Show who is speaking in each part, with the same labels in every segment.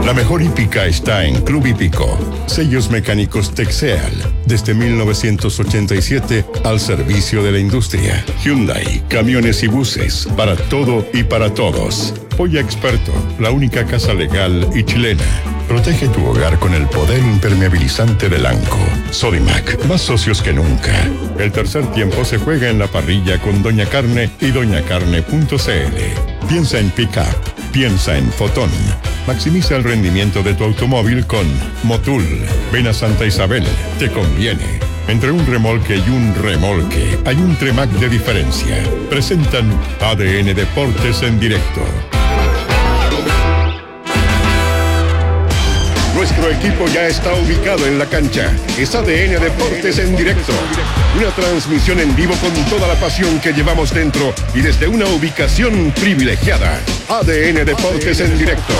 Speaker 1: La mejor hípica está en Club Hípico. Sellos mecánicos Texeal, desde 1987 al servicio de la industria. Hyundai, camiones y buses, para todo y para todos. Polla Experto, la única casa legal y chilena. Protege tu hogar con el poder impermeabilizante del ANCO. Sodimac, más socios que nunca. El tercer tiempo se juega en la parrilla con Doña Carne y doñacarne.cl. Piensa en pick-up, piensa en Fotón. Maximiza el rendimiento de tu automóvil con Motul. Ven a Santa Isabel, te conviene. Entre un remolque y un remolque hay un Tremac de diferencia. Presentan ADN Deportes en directo. Nuestro equipo ya está ubicado en la cancha. Es ADN Deportes en directo. Una transmisión en vivo con toda la pasión que llevamos dentro y desde una ubicación privilegiada. ADN Deportes en directo.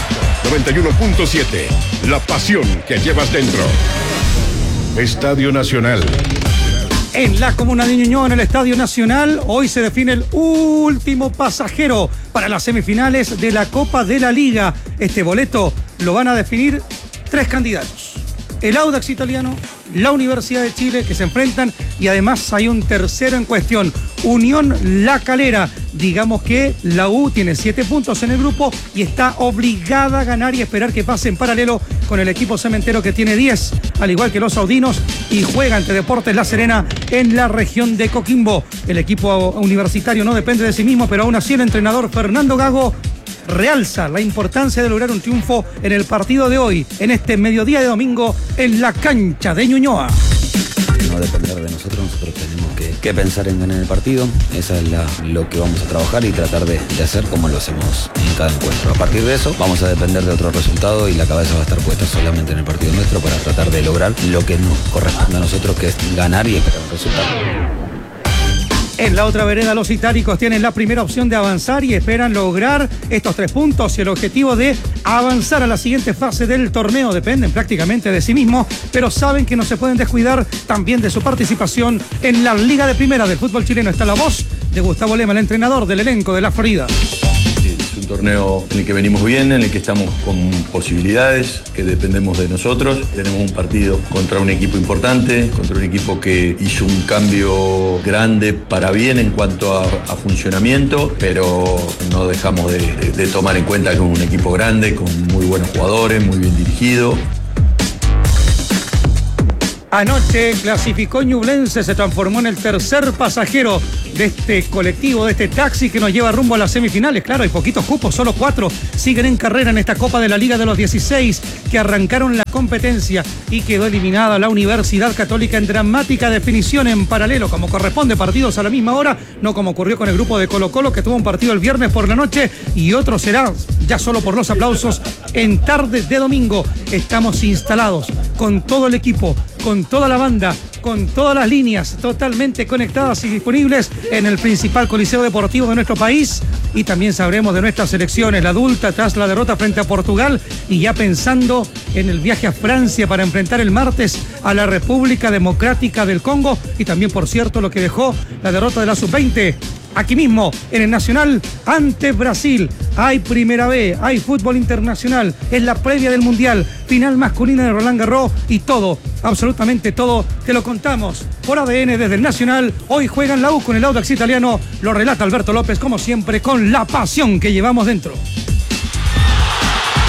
Speaker 1: 91.7. La pasión que llevas dentro. Estadio Nacional.
Speaker 2: En la comuna de Ñuñoa, en el Estadio Nacional, hoy se define el último pasajero para las semifinales de la Copa de la Liga. Este boleto lo van a definir 3 candidatos. El Audax Italiano, la Universidad de Chile, que se enfrentan, y además hay un tercero en cuestión, Unión La Calera. Digamos que la U tiene 7 puntos en el grupo y está obligada a ganar y esperar que pase en paralelo con el equipo cementero, que tiene 10, al igual que los saudinos, y juega ante Deportes La Serena en la región de Coquimbo. El equipo universitario no depende de sí mismo, pero aún así el entrenador Fernando Gago realza la importancia de lograr un triunfo en el partido de hoy, en este mediodía de domingo, en la cancha de Ñuñoa.
Speaker 3: No depender de nosotros tenemos que pensar en ganar el partido. Esa es lo que vamos a trabajar y tratar de hacer como lo hacemos en cada encuentro. A partir de eso vamos a depender de otro resultado y la cabeza va a estar puesta solamente en el partido nuestro para tratar de lograr lo que nos corresponde a nosotros, que es ganar y esperar un resultado.
Speaker 2: En la otra vereda, los itálicos tienen la primera opción de avanzar y esperan lograr estos 3 puntos y el objetivo de avanzar a la siguiente fase del torneo. Dependen prácticamente de sí mismos, pero saben que no se pueden descuidar también de su participación en la Liga de Primera del fútbol chileno. Está la voz de Gustavo Lema, el entrenador del elenco de la Florida.
Speaker 4: Es un torneo en el que venimos bien, en el que estamos con posibilidades, que dependemos de nosotros. Tenemos un partido contra un equipo importante, contra un equipo que hizo un cambio grande para bien en cuanto a funcionamiento, pero no dejamos de tomar en cuenta que es un equipo grande, con muy buenos jugadores, muy bien dirigido.
Speaker 2: Anoche clasificó Ñublense, se transformó en el tercer pasajero de este colectivo, de este taxi que nos lleva rumbo a las semifinales. Claro, hay poquitos cupos, solo 4 siguen en carrera en esta Copa de la Liga de los 16 que arrancaron la competencia, y quedó eliminada la Universidad Católica en dramática definición en paralelo, como corresponde, partidos a la misma hora, no como ocurrió con el grupo de Colo-Colo, que tuvo un partido el viernes por la noche y otro será ya solo por los aplausos en tarde de domingo. Estamos instalados con todo el equipo, con toda la banda, con todas las líneas totalmente conectadas y disponibles en el principal coliseo deportivo de nuestro país, y también sabremos de nuestras selecciones, la adulta tras la derrota frente a Portugal, y ya pensando en el viaje a Francia para enfrentar el martes a la República Democrática del Congo, y también, por cierto, lo que dejó la derrota de la Sub-20 aquí mismo en el Nacional ante Brasil. Hay Primera B, hay fútbol internacional, es la previa del Mundial, final masculina de Roland Garros, y todo, absolutamente todo, te lo contamos por ADN desde el Nacional. Hoy juegan la U con el Audax Italiano, lo relata Alberto López, como siempre, con la pasión que llevamos dentro.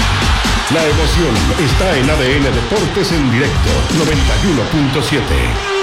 Speaker 1: La emoción está en ADN Deportes en directo, 91.7.